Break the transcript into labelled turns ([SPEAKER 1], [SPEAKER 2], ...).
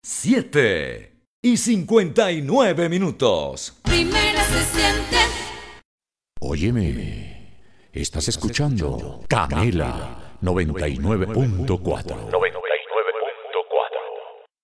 [SPEAKER 1] 7:59.
[SPEAKER 2] Primera se siente.
[SPEAKER 3] Óyeme, estás escuchando Canela 99.4.